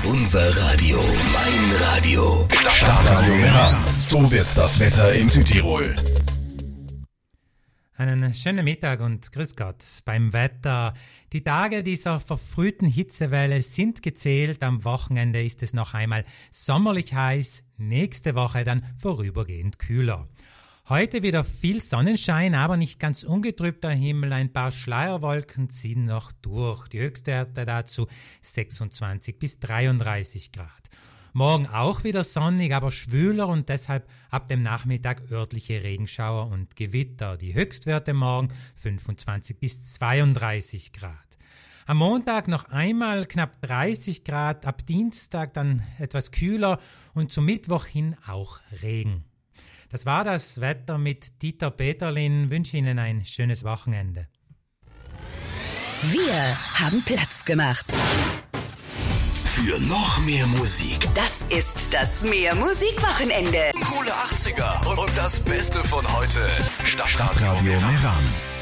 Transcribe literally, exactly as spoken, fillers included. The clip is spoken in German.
Unser Radio, mein Radio. Stadtradio Meran. So wird das Wetter in Südtirol. Einen schönen Mittag und grüß Gott beim Wetter. Die Tage dieser verfrühten Hitzewelle sind gezählt. Am Wochenende ist es noch einmal sommerlich heiß, nächste Woche dann vorübergehend kühler. Heute wieder viel Sonnenschein, aber nicht ganz ungetrübter Himmel. Ein paar Schleierwolken ziehen noch durch. Die Höchstwerte dazu sechsundzwanzig bis dreiunddreißig Grad. Morgen auch wieder sonnig, aber schwüler und deshalb ab dem Nachmittag örtliche Regenschauer und Gewitter. Die Höchstwerte morgen fünfundzwanzig bis zweiunddreißig Grad. Am Montag noch einmal knapp dreißig Grad, ab Dienstag dann etwas kühler und zum Mittwoch hin auch Regen. Das war das Wetter mit Dieter Peterlin. Ich wünsche Ihnen ein schönes Wochenende. Wir haben Platz gemacht. Für noch mehr Musik. Das ist das Mehr Musik-Wochenende. Coole achtziger und das Beste von heute. Stadtradio Meran.